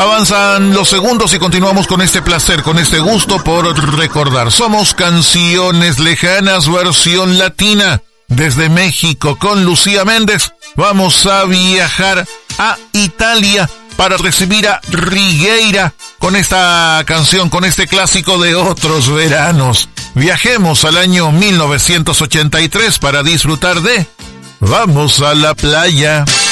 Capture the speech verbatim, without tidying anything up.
Avanzan los segundos y continuamos con este placer, con este gusto por recordar. Somos Canciones Lejanas, versión latina. Desde México, con Lucía Méndez, vamos a viajar a Italia para recibir a Righeira con esta canción, con este clásico de otros veranos. Viajemos al año mil novecientos ochenta y tres para disfrutar de Vamos a la playa.